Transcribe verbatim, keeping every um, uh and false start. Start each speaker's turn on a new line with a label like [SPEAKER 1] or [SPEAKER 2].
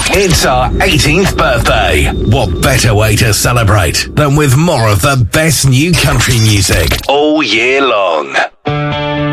[SPEAKER 1] It's our eighteenth birthday. What better way to celebrate than with more of the best new country music all year long?